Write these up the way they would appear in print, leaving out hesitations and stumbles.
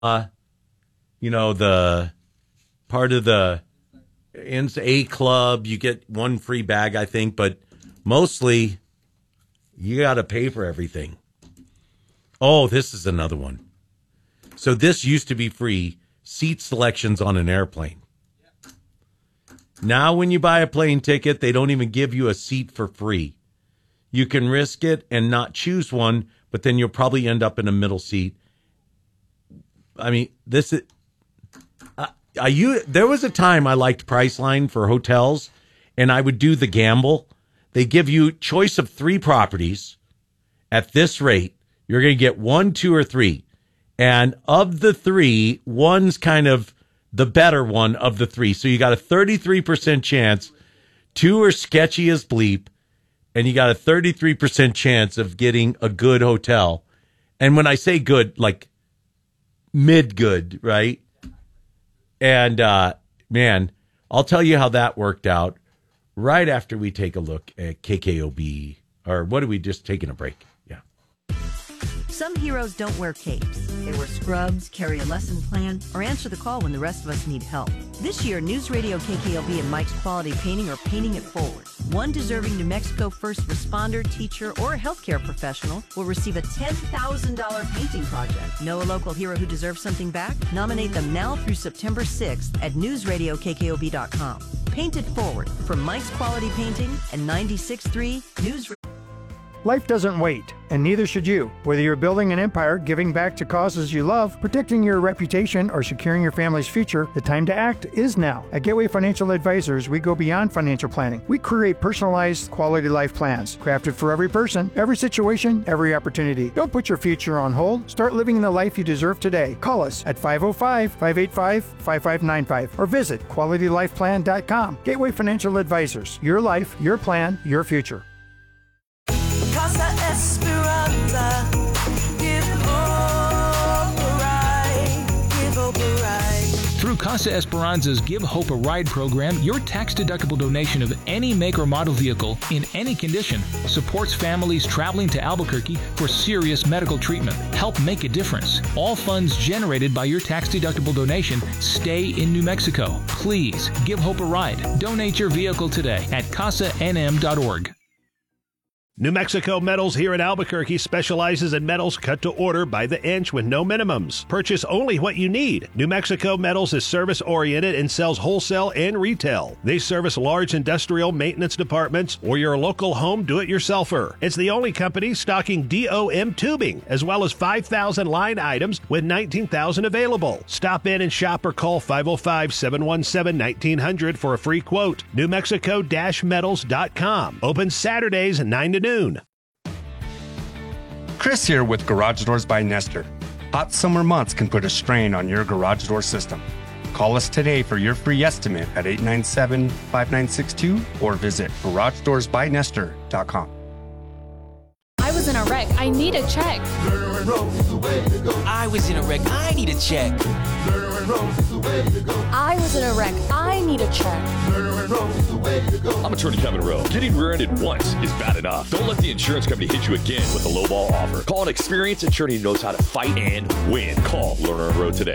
the part of the A Club, you get one free bag, I think, but mostly you got to pay for everything. Oh, this is another one. So this used to be free, seat selections on an airplane. Now when you buy a plane ticket, they don't even give you a seat for free. You can risk it and not choose one, but then you'll probably end up in a middle seat. I mean, this is... there was a time I liked Priceline for hotels, and I would do the gamble. They give you choice of 3 properties at this rate. You're going to get 1, 2, or 3. And of the 3, one's kind of the better one of the 3. So you got a 33% chance. 2 are sketchy as bleep. And you got a 33% chance of getting a good hotel. And when I say good, like mid-good, right? And, man, I'll tell you how that worked out right after we take a look at KKOB. Or what are we just taking a break? Yeah. Some heroes don't wear capes. They wear scrubs, carry a lesson plan, or answer the call when the rest of us need help. This year, News Radio KKLB and Mike's Quality Painting are paying it forward. One deserving New Mexico first responder, teacher, or healthcare professional will receive a $10,000 painting project. Know a local hero who deserves something back? Nominate them now through September 6th at newsradiokkob.com. Paint it forward from Mike's Quality Painting and 96.3 News. Life doesn't wait, and neither should you. Whether you're building an empire, giving back to causes you love, protecting your reputation, or securing your family's future, the time to act is now. At Gateway Financial Advisors, we go beyond financial planning. We create personalized, quality life plans, crafted for every person, every situation, every opportunity. Don't put your future on hold. Start living the life you deserve today. Call us at 505-585-5595 or visit QualityLifePlan.com. Gateway Financial Advisors. Your life, your plan, your future. Casa Esperanza, give hope a ride, give hope a ride. Through Casa Esperanza's Give Hope a Ride program, your tax-deductible donation of any make or model vehicle in any condition supports families traveling to Albuquerque for serious medical treatment. Help make a difference. All funds generated by your tax-deductible donation stay in New Mexico. Please give Hope a ride. Donate your vehicle today at casanm.org. New Mexico Metals here in Albuquerque specializes in metals cut to order by the inch with no minimums. Purchase only what you need. New Mexico Metals is service-oriented and sells wholesale and retail. They service large industrial maintenance departments or your local home do-it-yourselfer. It's the only company stocking DOM tubing, as well as 5,000 line items with 19,000 available. Stop in and shop or call 505-717-1900 for a free quote. NewMexico-Metals.com. Open Saturdays 9 to noon. Chris here with Garage Doors by Nestor. Hot summer months can put a strain on your garage door system. Call us today for your free estimate at 897-5962 or visit GarageDoorsByNestor.com. I was in a wreck. I need a check. I was in a wreck. I need a check. I was in a wreck. I need a check. I'm Attorney Kevin Rowe. Getting rear-ended once is bad enough. Don't let the insurance company hit you again with a lowball offer. Call an experienced attorney who knows how to fight and win. Call Lerner & Rowe today.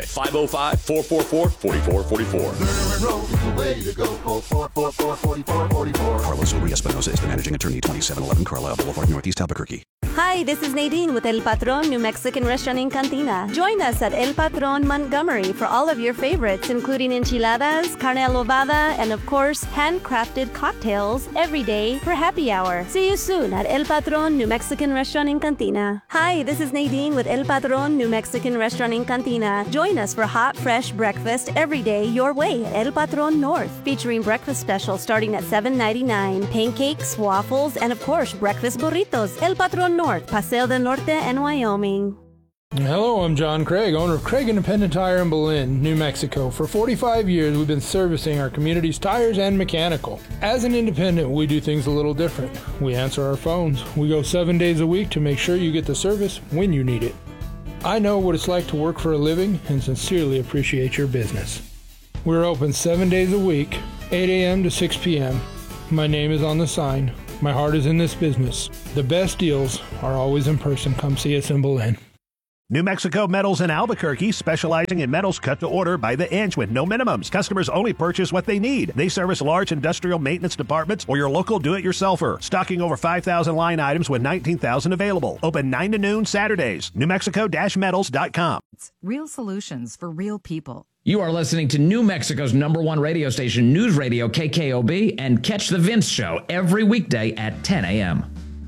505-444-4444. Carlos Uri-Espinosa is the managing attorney, 2711 Carlisle Boulevard, Northeast Albuquerque. Hi, this is Nadine with El Patron New Mexican Restaurant in Cantina. Join us at El Patron Montgomery for all of your favorites, including enchiladas, carne adobada, and of course, handcrafted cocktails every day for happy hour. See you soon at El Patron New Mexican Restaurant in Cantina. Hi, this is Nadine with El Patron New Mexican Restaurant in Cantina. Join us for hot, fresh breakfast every day your way at El Patron North, featuring breakfast specials starting at $7.99, pancakes, waffles, and of course, breakfast burritos. El Patron North, Paseo del Norte, and Wyoming. Hello, I'm John Craig, owner of Craig Independent Tire in Belen, New Mexico. For 45 years, we've been servicing our community's tires and mechanical. As an independent, we do things a little different. We answer our phones. We go 7 days a week to make sure you get the service when you need it. I know what it's like to work for a living and sincerely appreciate your business. We're open 7 days a week, 8 a.m. to 6 p.m. My name is on the sign. My heart is in this business. The best deals are always in person. Come see us in Belen. New Mexico Metals in Albuquerque, specializing in metals cut to order by the inch with no minimums. Customers only purchase what they need. They service large industrial maintenance departments or your local do-it-yourselfer. Stocking over 5,000 line items with 19,000 available. Open 9 to noon Saturdays. NewMexico-metals.com. Real solutions for real people. You are listening to New Mexico's #1 radio station, News Radio KKOB, and catch The Vince Show every weekday at 10 a.m.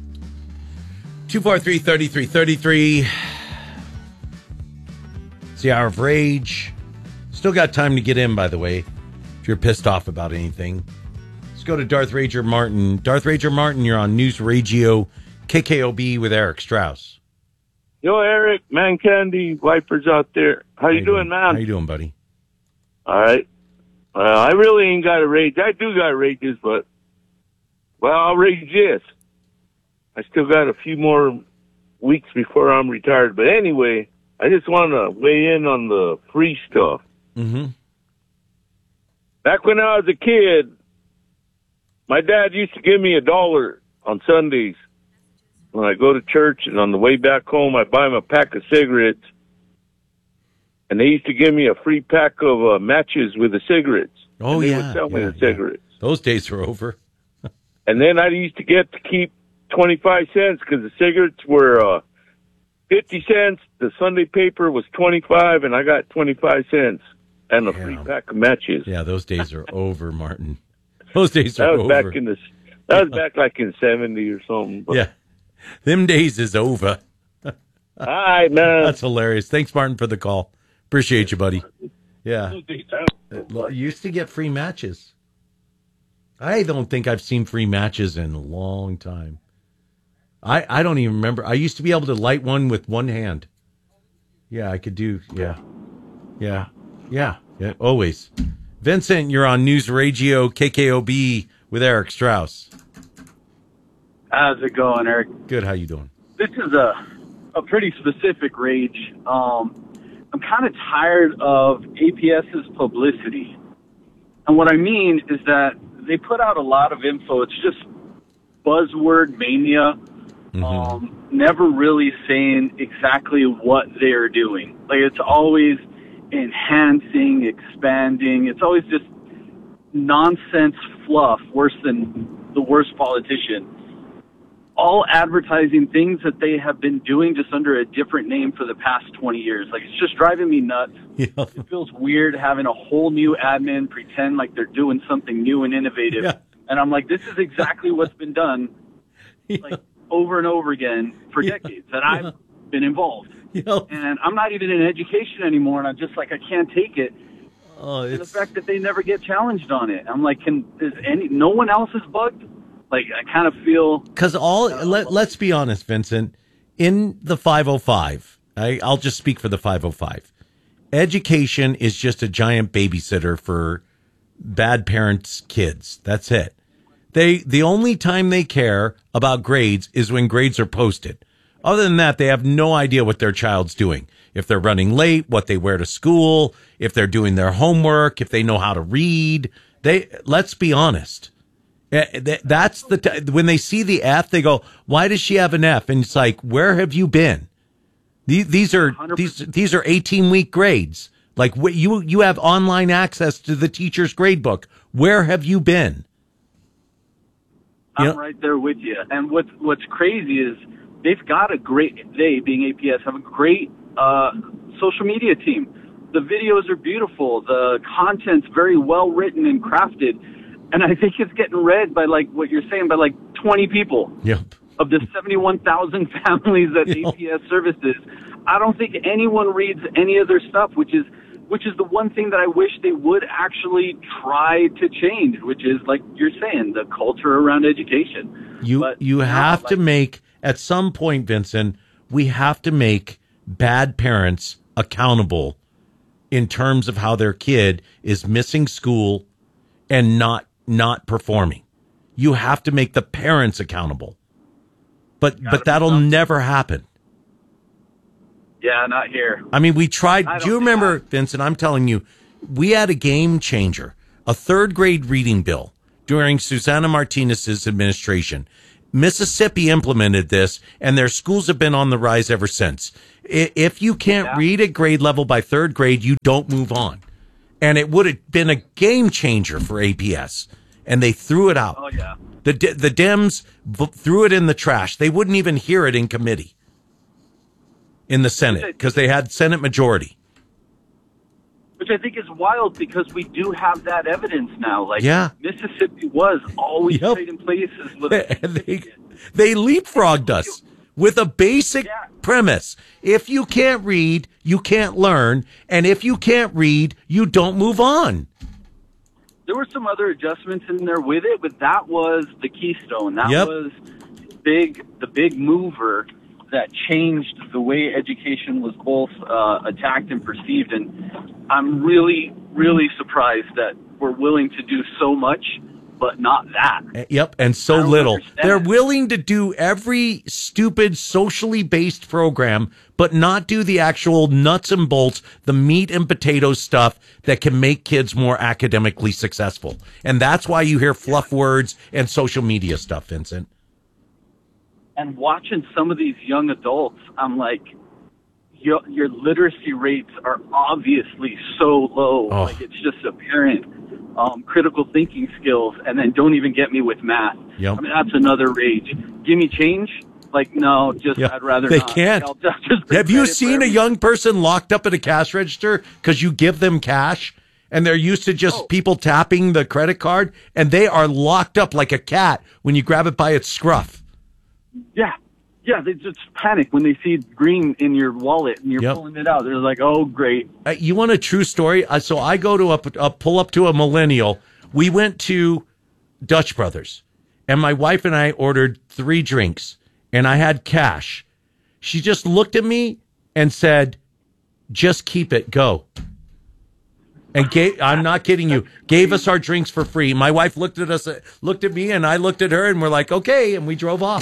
243-3333. It's the Hour of Rage. Still got time to get in, by the way, if you're pissed off about anything. Let's go to Darth Rager Martin. Darth Rager Martin, you're on News Radio KKOB with Eric Strauss. Yo, Eric, man candy, wipers out there. How you doing, man? How you doing, buddy? All right. I really ain't got a rage. I do got rages, but, well, I'll rage this. I still got a few more weeks before I'm retired. But anyway, I just want to weigh in on the free stuff. Mm-hmm. Back when I was a kid, my dad used to give me $1 on Sundays when I go to church, and on the way back home, I buy him a pack of cigarettes. And they used to give me a free pack of matches with the cigarettes. Oh, and they yeah. would sell me the cigarettes. Those days are over. And then I used to get to keep 25 cents because the cigarettes were 50 cents. The Sunday paper was 25, and I got 25 cents and a free pack of matches. Yeah, those days are over, Martin. Those days are That was over. that was back like in 70 or something. But. Yeah, them days is over. All right, man. That's hilarious. Thanks, Martin, for the call. Appreciate you, buddy. Yeah. Used to get free matches. I don't think I've seen free matches in a long time. I don't even remember. I used to be able to light one with one hand. Yeah, I could do. Yeah, always. Vincent, you're on News Radio KKOB with Eric Strauss. How's it going, Eric? Good. How you doing? This is a pretty specific rage. I'm kind of tired of APS's publicity. And what I mean is that they put out a lot of info. It's just buzzword mania. Never really saying exactly what they're doing. Like, it's always enhancing, expanding. It's always just nonsense fluff, worse than the worst politician. All advertising things that they have been doing just under a different name for the past 20 years. Like, it's just driving me nuts. Yeah. It feels weird having a whole new admin pretend like they're doing something new and innovative. Yeah. And I'm like, this is exactly what's been done. Like, over and over again for decades that I've been involved. And I'm not even in education anymore, and I'm just like, I can't take it. And the fact that they never get challenged on it. I'm like, no one else is bugged? Like, I kind of feel... Because let's be honest, Vincent, in the 505, I'll just speak for the 505, education is just a giant babysitter for bad parents' kids. That's it. The only time they care about grades is when grades are posted. Other than that, they have no idea what their child's doing. If they're running late, what they wear to school, if they're doing their homework, if they know how to read. Let's be honest. That's when they see the F, they go, "Why does she have an F?" And it's like, "Where have you been?" These are 18-week grades. Like, you have online access to the teacher's grade book. Where have you been? I'm right there with you. And what's crazy is they've got they being APS have a great social media team. The videos are beautiful. The content's very well written and crafted. And I think it's getting read by, like what you're saying, by like 20 people. Yep. Of the 71,000 families that APS services. I don't think anyone reads any of their stuff, which is the one thing that I wish they would actually try to change, which is, like you're saying, the culture around education. You have to make, at some point, Vincent, we have to make bad parents accountable in terms of how their kid is missing school and not performing. You have to make the parents accountable. But that'll never happen. Yeah, not here. I mean, we tried. Do you remember, Vincent, I'm telling you, we had a game changer, a third grade reading bill during Susana Martinez's administration. Mississippi implemented this, and their schools have been on the rise ever since. If you can't read at grade level by third grade, you don't move on. And it would have been a game changer for APS, and they threw it out. Oh, yeah. The Dems threw it in the trash. They wouldn't even hear it in committee in the Senate because they had Senate majority. Which I think is wild because we do have that evidence now. Like, Yeah. Mississippi was always trading places with They leapfrogged us with a basic premise. If you can't read, you can't learn. And if you can't read, you don't move on. There were some other adjustments in there with it, but that was the keystone. That was the big mover that changed the way education was both attacked and perceived. And I'm really, really surprised that we're willing to do so much, but not that. Yep, and so little. They're willing to do every stupid socially based program, but not do the actual nuts and bolts, the meat and potatoes stuff that can make kids more academically successful. And that's why you hear fluff words and social media stuff, Vincent. And watching some of these young adults, I'm like, your literacy rates are obviously so low. Oh. Like, it's just apparent. Critical thinking skills, and then don't even get me with math. Yep. I mean, that's another rage. Give me change? Like, no, I'd rather They not. can't. I'll just Have you seen a young person locked up at a cash register because you give them cash and they're used to just people tapping the credit card, and they are locked up like a cat when you grab it by its scruff? Yeah, they just panic when they see green in your wallet and you're pulling it out. They're like, oh, great. You want a true story? So I go to a pull up to a millennial. We went to Dutch Brothers, and my wife and I ordered 3 drinks, and I had cash. She just looked at me and said, just keep it, go. And I'm not kidding you, gave us our drinks for free. My wife looked at me, and I looked at her, and we're like, okay, and we drove off.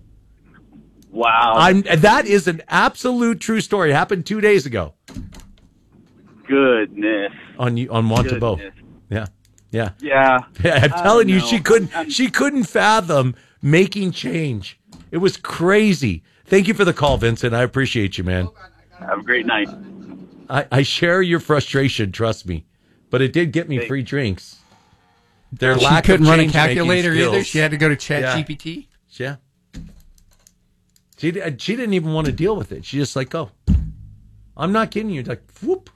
Wow. That is an absolute true story. It happened 2 days ago. Goodness. On Montebeau. Yeah. Yeah. I'm telling you, she couldn't fathom making change. It was crazy. Thank you for the call, Vincent. I appreciate you, man. Have a great night. I share your frustration, trust me. But it did get me free drinks. Their She lack couldn't of run a change-making calculator either. skills. She had to go to ChatGPT. Yeah. She didn't even want to deal with it. She just like, oh, I'm not kidding you. Like, whoop.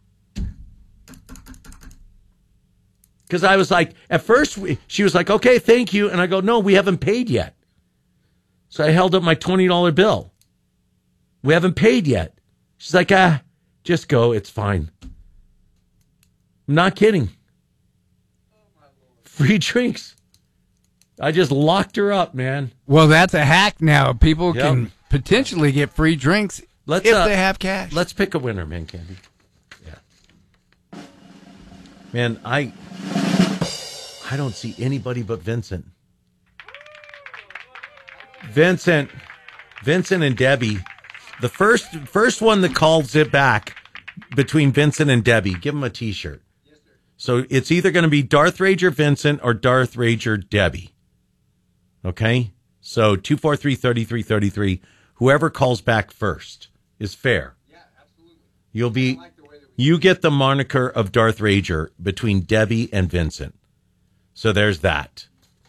Because I was like, at first, she was like, okay, thank you. And I go, no, we haven't paid yet. So I held up my $20 bill. We haven't paid yet. She's like, just go. It's fine. I'm not kidding. Free drinks. I just locked her up, man. Well, that's a hack now. People can potentially get free drinks if they have cash. Let's pick a winner, man, Candy. Yeah. Man, I don't see anybody but Vincent. Vincent and Debbie. The first one that calls it back between Vincent and Debbie, give them a T-shirt. Yes, sir. So it's either going to be Darth Rager Vincent or Darth Rager Debbie. Okay? So 243-3333. Whoever calls back first is fair. Yeah, absolutely. You get the moniker of Darth Rager between Debbie and Vincent. So there's that.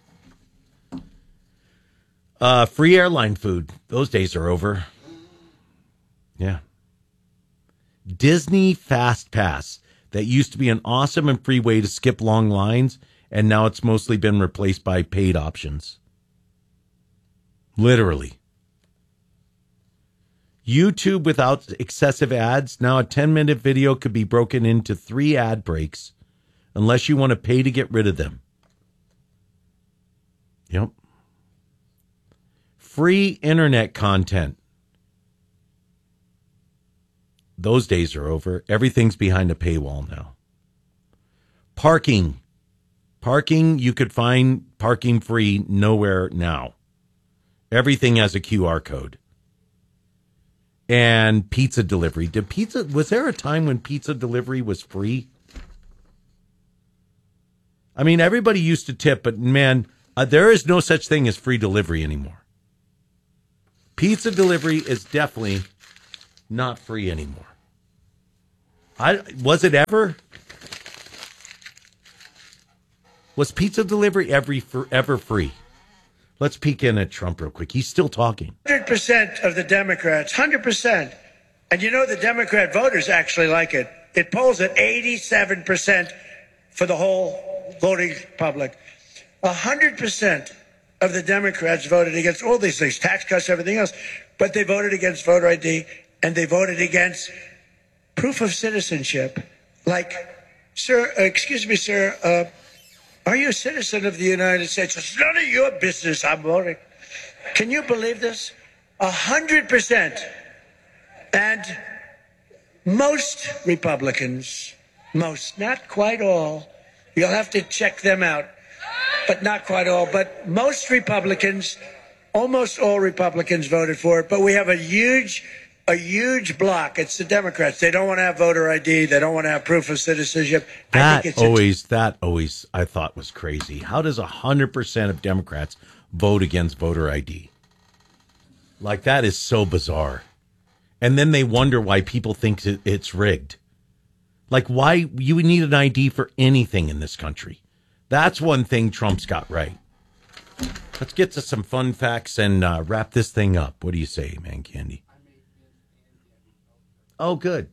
Free airline food. Those days are over. Yeah. Disney Fast Pass. That used to be an awesome and free way to skip long lines, and now it's mostly been replaced by paid options. Literally. YouTube without excessive ads. Now a 10-minute video could be broken into 3 ad breaks unless you want to pay to get rid of them. Yep. Free internet content. Those days are over. Everything's behind a paywall now. Parking. You could find parking free nowhere now. Everything has a QR code. And pizza delivery. Was there a time when pizza delivery was free? I mean, everybody used to tip, but man, there is no such thing as free delivery anymore. Pizza delivery is definitely not free anymore. Was it ever? Was pizza delivery ever free? Let's peek in at Trump real quick. He's still talking. 100% of the Democrats, 100%. And you know the Democrat voters actually like it. It polls at 87% for the whole voting public. 100% of the Democrats voted against all these things, tax cuts, everything else. But they voted against voter ID, and they voted against proof of citizenship. Like, sir, excuse me, sir, are you a citizen of the United States? It's none of your business. I'm voting. Can you believe this? 100%. And most Republicans, most, not quite all, you'll have to check them out, but not quite all, but most Republicans, almost all Republicans voted for it. But we have a huge block. It's the Democrats. They don't want to have voter ID. They don't want to have proof of citizenship. That always I thought was crazy. How does 100% of Democrats vote against voter ID? Like, that is so bizarre. And then they wonder why people think it's rigged. Like, why you need an ID for anything in this country. That's one thing Trump's got right. Let's get to some fun facts and wrap this thing up. What do you say, Man Candy? Oh, good.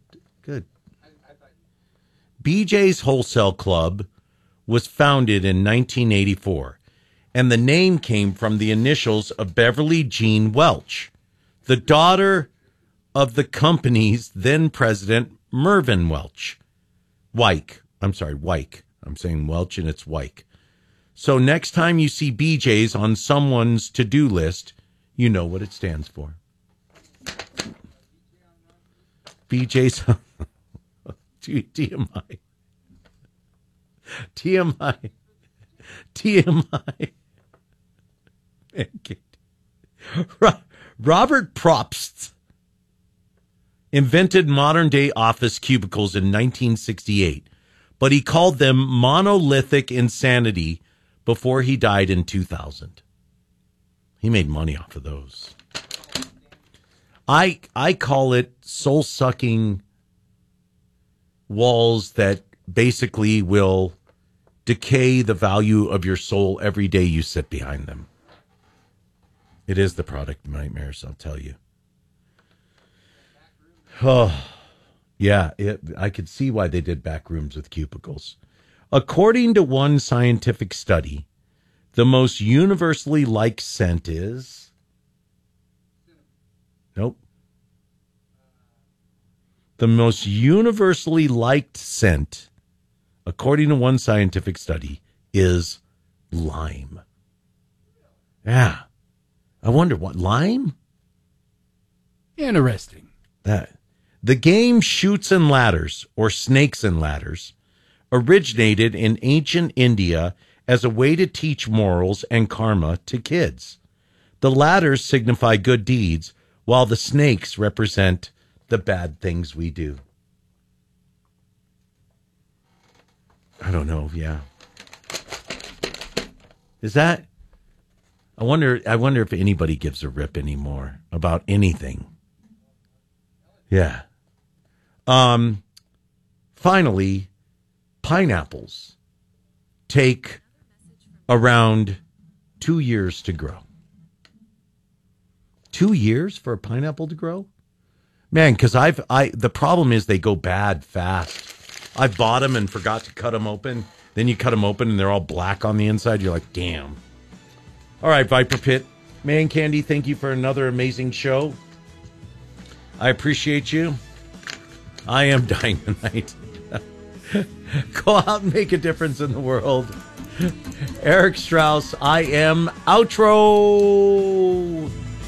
BJ's Wholesale Club was founded in 1984, and the name came from the initials of Beverly Jean Welch, the daughter of the company's then president, Mervyn Welch. Wyke. I'm saying Welch, and it's Wyke. So next time you see BJ's on someone's to-do list, you know what it stands for. BJ's TMI. Robert Probst invented modern-day office cubicles in 1968, but he called them monolithic insanity before he died in 2000. He made money off of those. I call it soul-sucking walls that basically will decay the value of your soul every day you sit behind them. It is the product of nightmares, I'll tell you. Oh, yeah, I could see why they did back rooms with cubicles. According to one scientific study, the most universally liked scent is... Nope. The most universally liked scent, according to one scientific study, is lime. Yeah. I wonder what, lime? Interesting. The game Chutes and Ladders, or Snakes and Ladders, originated in ancient India as a way to teach morals and karma to kids. The ladders signify good deeds, while the snakes represent the bad things we do. I don't know, yeah. Is that... I wonder if anybody gives a rip anymore about anything. Yeah. Finally, pineapples take around 2 years to grow. 2 years for a pineapple to grow? Man, because the problem is they go bad fast. I've bought them and forgot to cut them open. Then you cut them open and they're all black on the inside. You're like, damn. All right, Viper Pit. Man Candy, thank you for another amazing show. I appreciate you. I am Dynamite. Go out and make a difference in the world. Eric Strauss, I am outro.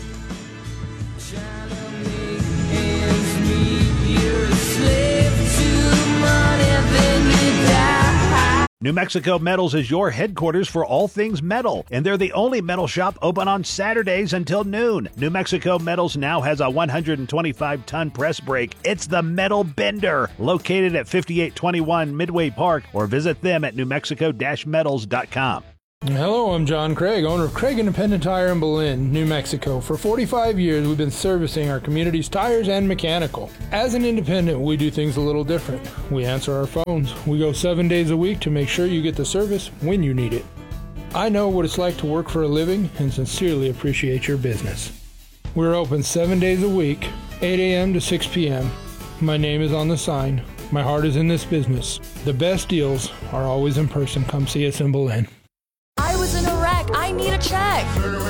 New Mexico Metals is your headquarters for all things metal, and they're the only metal shop open on Saturdays until noon. New Mexico Metals now has a 125-ton press brake. It's the Metal Bender, located at 5821 Midway Park, or visit them at newmexico-metals.com. Hello, I'm John Craig, owner of Craig Independent Tire in Belen, New Mexico. For 45 years, we've been servicing our community's tires and mechanical. As an independent, we do things a little different. We answer our phones. We go 7 days a week to make sure you get the service when you need it. I know what it's like to work for a living and sincerely appreciate your business. We're open 7 days a week, 8 a.m. to 6 p.m. My name is on the sign. My heart is in this business. The best deals are always in person. Come see us in Belen. I was in a wreck. I need a check.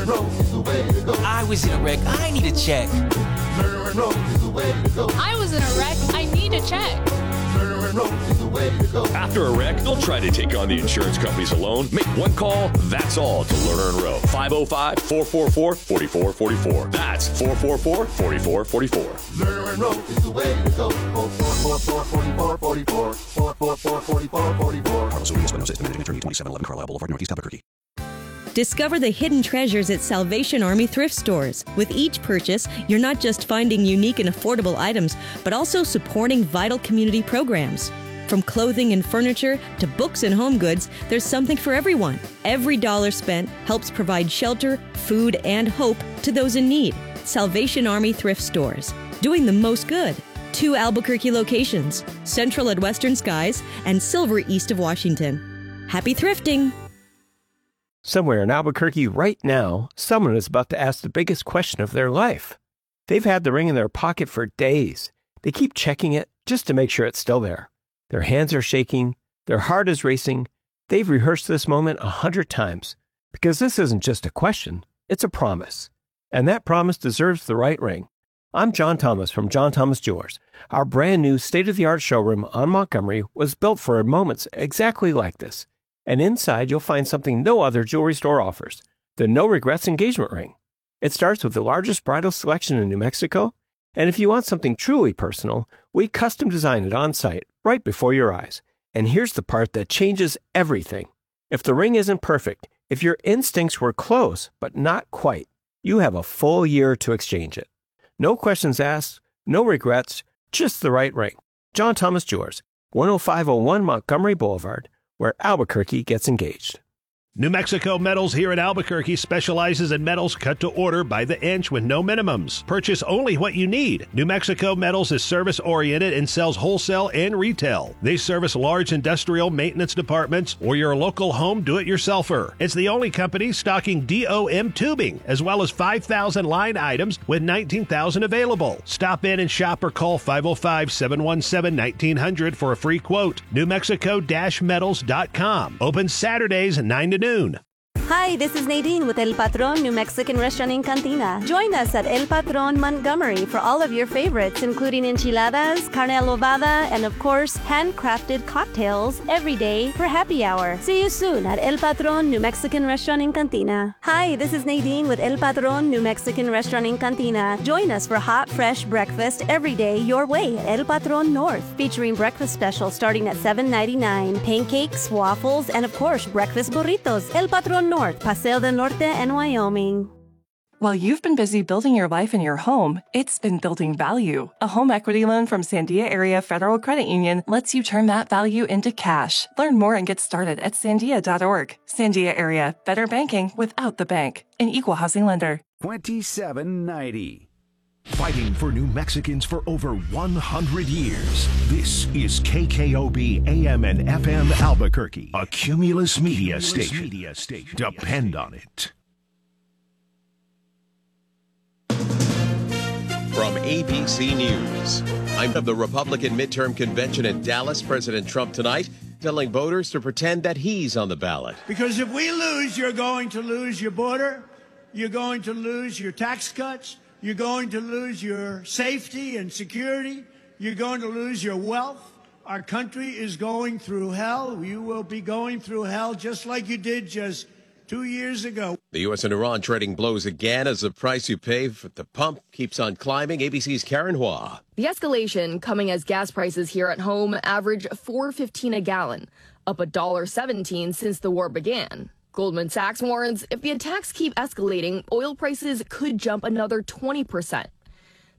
I was in a wreck. I need a check. I was in a wreck. I need a check. After a wreck, don't try to take on the insurance companies alone. Make one call, that's all, to Lerner and Rowe. 505-444-4444. That's 444-4444. Lerner and Rowe is the way to go. 444-4444. 444-4444. Carlos Urias, Managing Attorney, 2711 Carlisle Boulevard, Northeast Albuquerque. Discover the hidden treasures at Salvation Army thrift stores. With each purchase, you're not just finding unique and affordable items, but also supporting vital community programs. From clothing and furniture to books and home goods, there's something for everyone. Every dollar spent helps provide shelter, food, and hope to those in need. Salvation Army thrift stores, doing the most good. 2 Albuquerque locations, Central at Western Skies and Silver east of Washington. Happy thrifting! Somewhere in Albuquerque right now, someone is about to ask the biggest question of their life. They've had the ring in their pocket for days. They keep checking it just to make sure it's still there. Their hands are shaking. Their heart is racing. They've rehearsed this moment 100 times because this isn't just a question, it's a promise. And that promise deserves the right ring. I'm John Thomas from John Thomas Jewelers. Our brand new state-of-the-art showroom on Montgomery was built for moments exactly like this. And inside, you'll find something no other jewelry store offers, the No Regrets engagement ring. It starts with the largest bridal selection in New Mexico, and if you want something truly personal, we custom design it on site, right before your eyes. And here's the part that changes everything. If the ring isn't perfect, if your instincts were close, but not quite, you have a full year to exchange it. No questions asked, no regrets, just the right ring. John Thomas Jewelers, 10501 Montgomery Boulevard, where Albuquerque gets engaged. New Mexico Metals here in Albuquerque specializes in metals cut to order by the inch with no minimums. Purchase only what you need. New Mexico Metals is service-oriented and sells wholesale and retail. They service large industrial maintenance departments or your local home do-it-yourselfer. It's the only company stocking DOM tubing, as well as 5,000 line items with 19,000 available. Stop in and shop or call 505-717-1900 for a free quote. NewMexico-Metals.com. Open Saturdays 9 to noon. Hi, this is Nadine with El Patron New Mexican Restaurant in Cantina. Join us at El Patron Montgomery for all of your favorites, including enchiladas, carne adobada, and of course, handcrafted cocktails every day for happy hour. See you soon at El Patron New Mexican Restaurant in Cantina. Hi, this is Nadine with El Patron New Mexican Restaurant in Cantina. Join us for hot, fresh breakfast every day your way at El Patron North, featuring breakfast specials starting at $7.99, pancakes, waffles, and of course, breakfast burritos. El Patron North, Paseo del Norte, and Wyoming. While you've been busy building your life in your home, it's been building value. A home equity loan from Sandia Area Federal Credit Union lets you turn that value into cash. Learn more and get started at sandia.org. Sandia Area, better banking without the bank. An equal housing lender. 2790. Fighting for New Mexicans for over 100 years. This is KKOB AM and FM Albuquerque, a Cumulus Media Station. Depend on it. From ABC News, I'm of the Republican midterm convention in Dallas. President Trump tonight telling voters to pretend that he's on the ballot. Because if we lose, you're going to lose your border, you're going to lose your tax cuts, you're going to lose your safety and security. You're going to lose your wealth. Our country is going through hell. You will be going through hell just like you did just 2 years ago. The U.S. and Iran trading blows again as the price you pay at the pump keeps on climbing. ABC's Karen Hua. The escalation coming as gas prices here at home average $4.15 a gallon, up $1.17 since the war began. Goldman Sachs warns if the attacks keep escalating, oil prices could jump another 20%.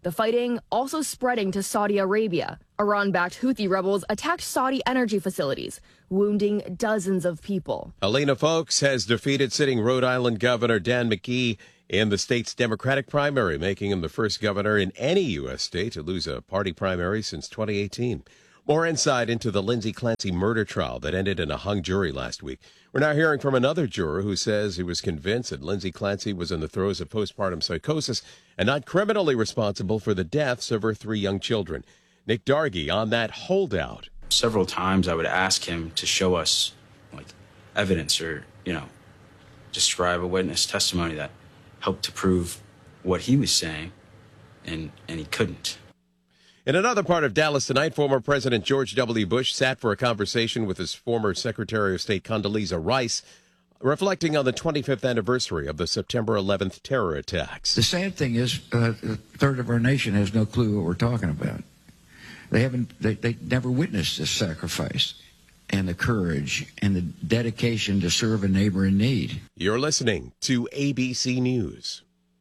The fighting also spreading to Saudi Arabia. Iran-backed Houthi rebels attacked Saudi energy facilities, wounding dozens of people. Helena Foulkes has defeated sitting Rhode Island Governor Dan McKee in the state's Democratic primary, making him the first governor in any U.S. state to lose a party primary since 2018. More insight into the Lindsay Clancy murder trial that ended in a hung jury last week. We're now hearing from another juror who says he was convinced that Lindsay Clancy was in the throes of postpartum psychosis and not criminally responsible for the deaths of her 3 young children. Nick Dargy on that holdout. Several times I would ask him to show us evidence or, describe a witness testimony that helped to prove what he was saying, and he couldn't. In another part of Dallas tonight, former President George W. Bush sat for a conversation with his former Secretary of State Condoleezza Rice, reflecting on the 25th anniversary of the September 11th terror attacks. The sad thing is, a third of our nation has no clue what we're talking about. They never witnessed this sacrifice and the courage and the dedication to serve a neighbor in need. You're listening to ABC News.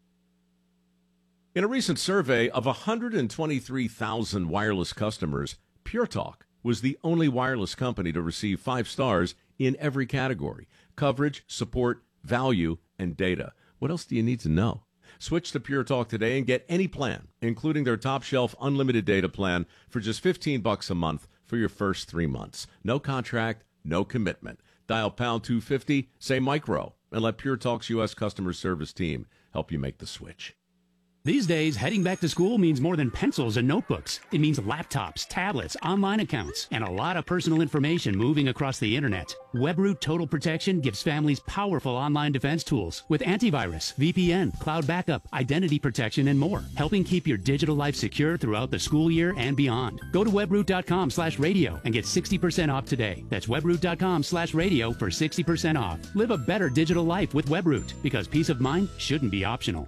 In a recent survey of 123,000 wireless customers, Pure Talk was the only wireless company to receive 5 stars in every category: coverage, support, value, and data. What else do you need to know? Switch to Pure Talk today and get any plan, including their top-shelf unlimited data plan, for just $15 a month for your first 3 months. No contract, no commitment. Dial pound 250, say micro, and let Pure Talk's U.S. customer service team help you make the switch. These days, heading back to school means more than pencils and notebooks. It means laptops, tablets, online accounts, and a lot of personal information moving across the internet. WebRoot Total Protection gives families powerful online defense tools with antivirus, VPN, cloud backup, identity protection, and more, helping keep your digital life secure throughout the school year and beyond. Go to webroot.com/radio and get 60% off today. That's webroot.com/radio for 60% off. Live a better digital life with WebRoot, because peace of mind shouldn't be optional.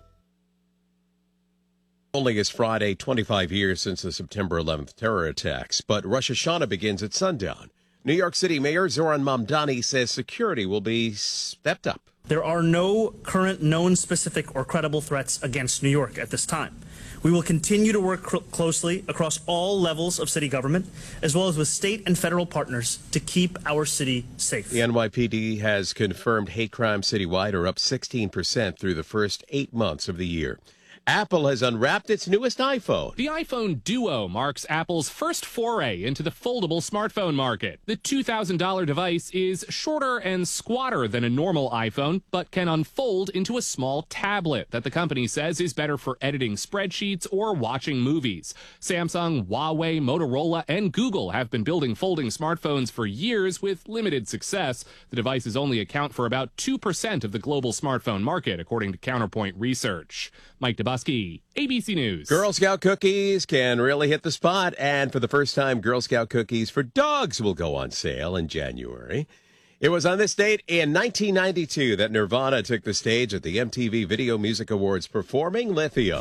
Only is Friday, 25 years since the September 11th terror attacks, but Rosh Hashanah begins at sundown. New York City Mayor Zoran Mamdani says security will be stepped up. There are no current known specific or credible threats against New York at this time. We will continue to work closely across all levels of city government, as well as with state and federal partners, to keep our city safe. The NYPD has confirmed hate crimes citywide are up 16% through the first 8 months of the year. Apple has unwrapped its newest iPhone. The iPhone Duo marks Apple's first foray into the foldable smartphone market. The $2,000 device is shorter and squatter than a normal iPhone, but can unfold into a small tablet that the company says is better for editing spreadsheets or watching movies. Samsung, Huawei, Motorola, and Google have been building folding smartphones for years with limited success. The devices only account for about 2% of the global smartphone market, according to Counterpoint Research. Mike Dabusky, ABC News. Girl Scout cookies can really hit the spot, and for the first time, Girl Scout cookies for dogs will go on sale in January. It was on this date in 1992 that Nirvana took the stage at the MTV Video Music Awards performing Lithium.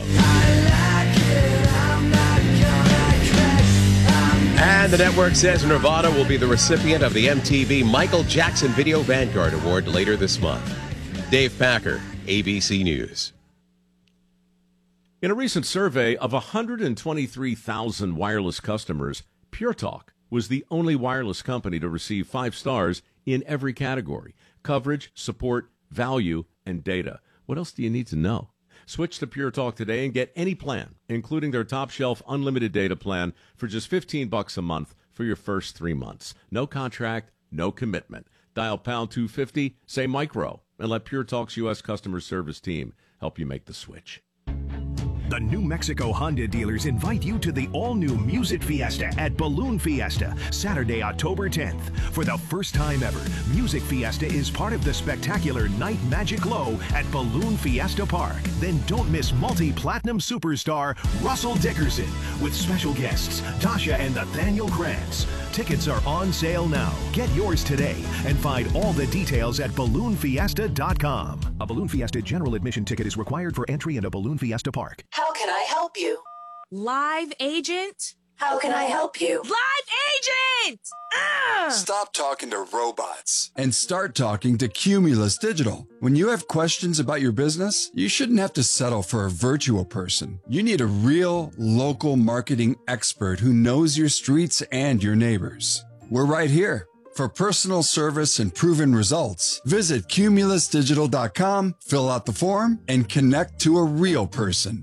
And the network says Nirvana will be the recipient of the MTV Michael Jackson Video Vanguard Award later this month. Dave Packer, ABC News. In a recent survey of 123,000 wireless customers, Pure Talk was the only wireless company to receive 5 stars in every category: coverage, support, value, and data. What else do you need to know? Switch to Pure Talk today and get any plan, including their top-shelf unlimited data plan, for just $15 a month for your first 3 months. No contract, no commitment. Dial pound 250, say micro, and let Pure Talk's U.S. customer service team help you make the switch. The New Mexico Honda dealers invite you to the all-new Music Fiesta at Balloon Fiesta, Saturday, October 10th. For the first time ever, Music Fiesta is part of the spectacular Night Magic Glow at Balloon Fiesta Park. Then don't miss multi-platinum superstar Russell Dickerson with special guests Tasha and Nathaniel Krantz. Tickets are on sale now. Get yours today and find all the details at balloonfiesta.com. A Balloon Fiesta general admission ticket is required for entry into Balloon Fiesta Park. How can I help you? Live agent? How can I help you? Live agent! Stop talking to robots and start talking to Cumulus Digital. When you have questions about your business, you shouldn't have to settle for a virtual person. You need a real, local marketing expert who knows your streets and your neighbors. We're right here. For personal service and proven results, visit cumulusdigital.com, fill out the form, and connect to a real person.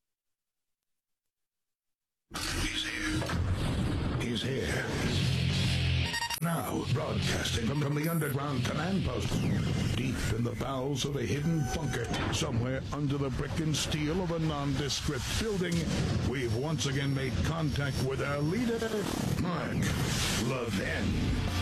He's here. Now, broadcasting from the underground command post, deep in the bowels of a hidden bunker, somewhere under the brick and steel of a nondescript building, we've once again made contact with our leader, Mark Levin.